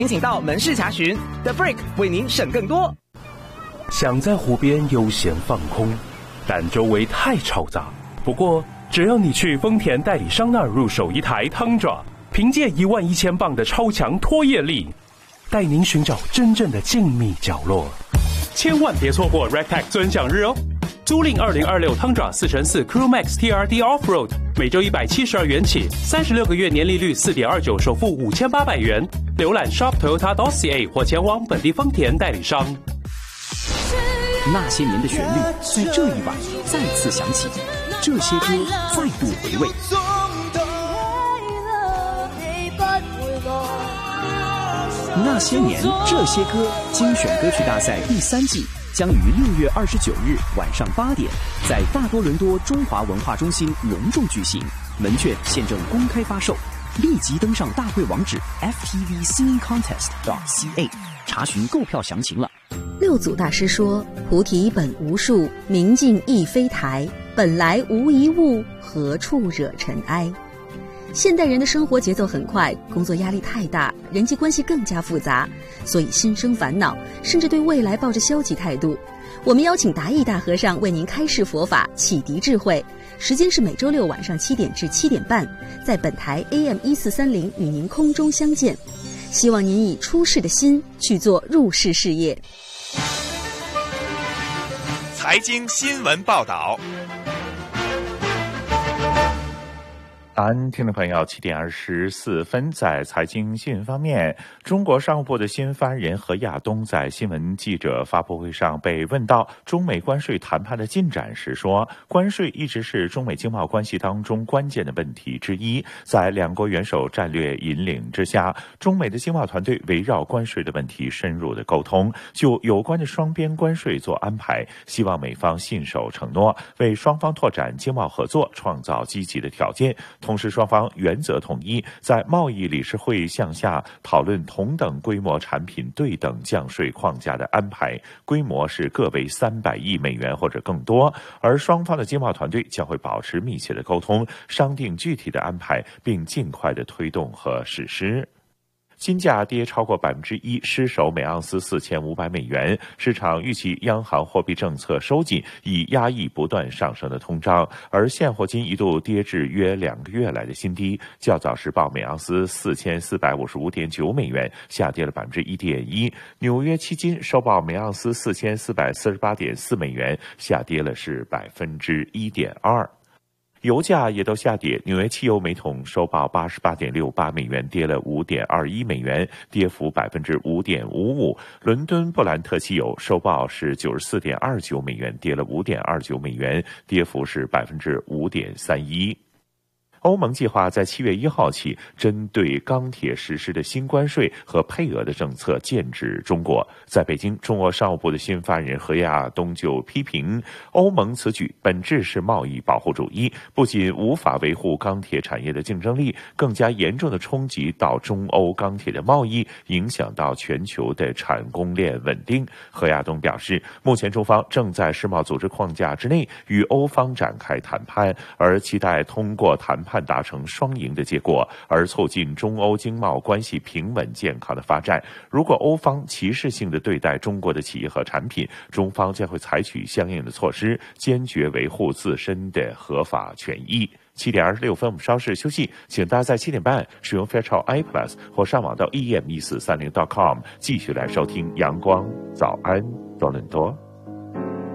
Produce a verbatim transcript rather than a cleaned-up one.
请请到门市查询 ，The Freak 为您省更多。 想在湖边悠闲放空，但周围太嘈杂。不过，只要你去丰田代理商那儿入手一台 Tundra， 凭借一万一千磅的超强拖曳力，带您寻找真正的静谧角落。千万别错过 Rectech 尊享日哦！租赁二零二六 Tundra 四乘四 Crew Max T R D Offroad， 每周一百七十二元起，三十六个月年利率 四点二九， 首付五千八百元。浏览 shop toyota dot c a 或前往本地丰田代理商。 那些年的旋律在这一晚再次响起，这些歌再度回味。那些年这些歌精选歌曲大赛第三季将于六月二十九日晚上八点在大多伦多中华文化中心隆重举行，门券现正公开发售，立即登上大会网址 f t v singing contest dot c a 查询购票详情了。 六祖大师说：“菩提本无树，明镜亦非台，本来无一物，何处惹尘埃。”现代人的生活节奏很快，工作压力太大，人际关系更加复杂，所以心生烦恼，甚至对未来抱着消极态度。我们邀请达义大和尚为您开示佛法，启迪智慧。时间是每周六晚上七点至七点半，在本台 A M 一四三零与您空中相见。希望您以出世的心去做入世事业。 财经新闻报道。安，听众朋友，七点二十四分，在财经新闻方面，中国商务部的新发言人何亚东在新闻记者发布会上被问到中美关税谈判的进展时说，关税一直是中美经贸关系当中关键的问题之一。在两国元首战略引领之下，中美的经贸团队围绕关税的问题深入的沟通，就有关的双边关税做安排，希望美方信守承诺，为双方拓展经贸合作创造积极的条件。同时，双方原则统一，在贸易理事会向下讨论同等规模产品对等降税框架的安排，规模是各为三百亿美元或者更多。而双方的经贸团队将会保持密切的沟通，商定具体的安排，并尽快的推动和实施。金价跌超过百分之一，失守每盎司四千五百美元。市场预期央行货币政策收紧，以压抑不断上升的通胀。而现货金一度跌至约两个月来的新低，较早时报每盎司四千四百五十五点九美元，下跌了百分之一点一。纽约期金收报每盎司四千四百四十八点四美元，下跌了是百分之一点二。油价也都下跌，纽约汽油每桶收报八十八点六八美元，跌了五点二一美元，跌幅百分之五点五五。伦敦布兰特汽油收报是九十四点二九美元，跌了五点二九美元，跌幅是百分之五点三一。欧盟计划在七月一号起，针对钢铁实施的新关税和配额的政策剑指中国。在北京，中国商务部的新发言人何亚东就批评，欧盟此举本质是贸易保护主义，不仅无法维护钢铁产业的竞争力，更加严重的冲击到中欧钢铁的贸易，影响到全球的产供链稳定。何亚东表示，目前中方正在世贸组织框架之内与欧方展开谈判，而期待通过谈判判达成双赢的结果，而促进中欧经贸关系平稳健康的发展。如果欧方歧视性的对待中国的企业和产品，中方将会采取相应的措施，坚决维护自身的合法权益。七点二十六分，我们稍事休息，请大家在七点半使用 Fairchild iPlus 或上网到 e m 一四三零 dot com 继续来收听阳光早安多伦多。